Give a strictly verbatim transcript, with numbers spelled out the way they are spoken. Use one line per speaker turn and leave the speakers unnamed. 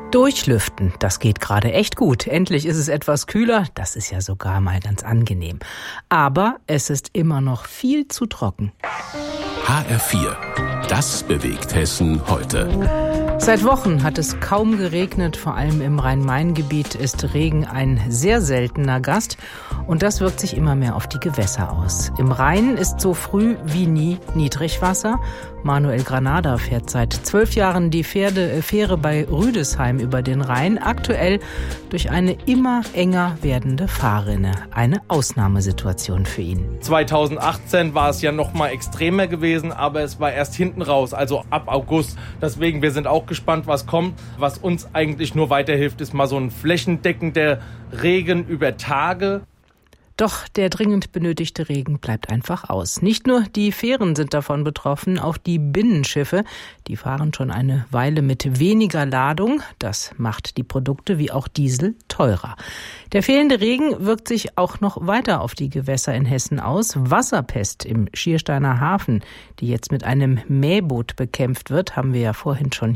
Durchlüften, das geht gerade echt gut. Endlich ist es etwas kühler, das ist ja sogar mal ganz angenehm. Aber es ist immer noch viel zu trocken.
H R vier, das bewegt Hessen heute.
Seit Wochen hat es kaum geregnet, vor allem im Rhein-Main-Gebiet ist Regen ein sehr seltener Gast und das wirkt sich immer mehr auf die Gewässer aus. Im Rhein ist so früh wie nie Niedrigwasser. Manuel Granada fährt seit zwölf Jahren die Pferde, Fähre bei Rüdesheim über den Rhein, aktuell durch eine immer enger werdende Fahrrinne. Eine Ausnahmesituation für ihn.
zweitausendachtzehn war es ja noch mal extremer gewesen, aber es war erst hinten raus, also ab August. Deswegen, wir sind auch gespannt, was kommt. Was uns eigentlich nur weiterhilft, ist mal so ein flächendeckender Regen über Tage.
Doch der dringend benötigte Regen bleibt einfach aus. Nicht nur die Fähren sind davon betroffen, auch die Binnenschiffe. Die fahren schon eine Weile mit weniger Ladung. Das macht die Produkte wie auch Diesel teurer. Der fehlende Regen wirkt sich auch noch weiter auf die Gewässer in Hessen aus. Wasserpest im Schiersteiner Hafen, die jetzt mit einem Mähboot bekämpft wird, haben wir ja vorhin schon